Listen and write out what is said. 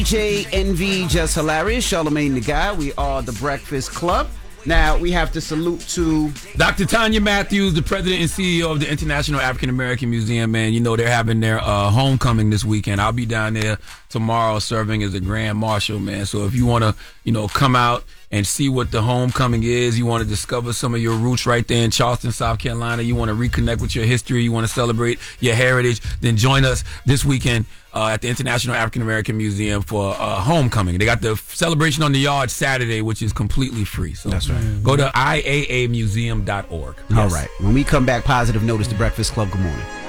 JNV, Just Hilarious, Charlamagne the Guy. We are the Breakfast Club. Now, we have to salute to Dr. Tanya Matthews, the president and CEO of the International African American Museum, man. You know, they're having their homecoming this weekend. I'll be down there tomorrow serving as a grand marshal, man. So if you want to, come out and see what the homecoming is, you want to discover some of your roots right there in Charleston, South Carolina, you want to reconnect with your history, you want to celebrate your heritage, then join us this weekend at the International African American Museum for homecoming. They got the celebration on the yard Saturday, which is completely free. So that's right. Go to iaamuseum.org. Yes. All right. When we come back, Positive Notice, The Breakfast Club. Good morning.